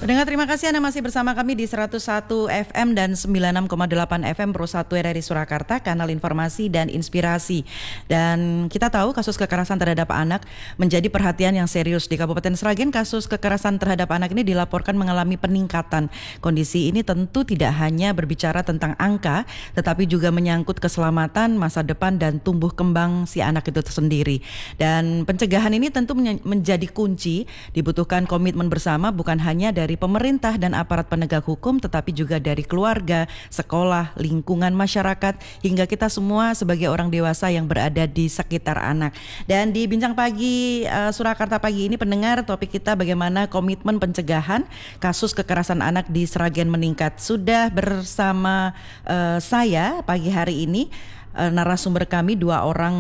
Pendengar, terima kasih Anda masih bersama kami di 101 FM dan 96,8 FM Pro 1 RRI Surakarta, kanal informasi dan inspirasi. Dan kita tahu kasus kekerasan terhadap anak menjadi perhatian yang serius di Kabupaten Sragen. Kasus kekerasan terhadap anak ini dilaporkan mengalami peningkatan. Kondisi ini tentu tidak hanya berbicara tentang angka, tetapi juga menyangkut keselamatan, masa depan dan tumbuh kembang si anak itu sendiri. Dan pencegahan ini tentu menjadi kunci, dibutuhkan komitmen bersama bukan hanya dari pemerintah dan aparat penegak hukum, tetapi juga dari keluarga, sekolah, lingkungan masyarakat, hingga kita semua sebagai orang dewasa yang berada di sekitar anak. Dan di Bincang Pagi Surakarta pagi ini, pendengar, topik kita bagaimana komitmen pencegahan kasus kekerasan anak di Sragen meningkat. Sudah bersama saya pagi hari ini narasumber kami, dua orang